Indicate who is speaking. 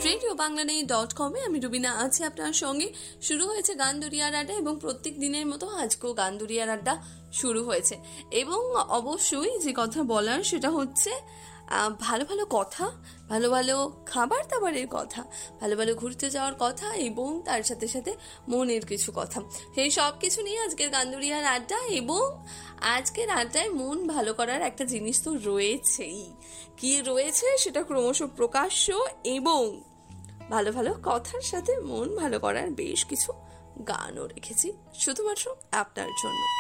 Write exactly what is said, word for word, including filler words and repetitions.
Speaker 1: Radio Bangla নেই dot কমে আমি রুবিনা আছি আপনার সঙ্গে। শুরু হয়েছে গান দুরিয়ার আড্ডা এবং প্রত্যেক দিনের মতো আজকেও গান দুরিয়ার আড্ডা শুরু হয়েছে। এবং অবশ্যই যে কথা বলার সেটা হচ্ছে ভালো ভালো কথা, ভালো ভালো খাবার দাবারের কথা, ভালো ভালো ঘুরতে যাওয়ার কথা এবং তার সাথে সাথে মনের কিছু কথা, সেই সব কিছু নিয়ে আজকের গান দুরিয়ার আড্ডা। এবং আজকের আড্ডায় মন ভালো করার একটা জিনিস তো রয়েছেই, কি রয়েছে সেটা ক্রমশ প্রকাশ্য এবং ভালো ভালো কথার সাথে মন ভালো করার বেশ কিছু গানও রেখেছি শুধুমাত্র আপনার জন্য।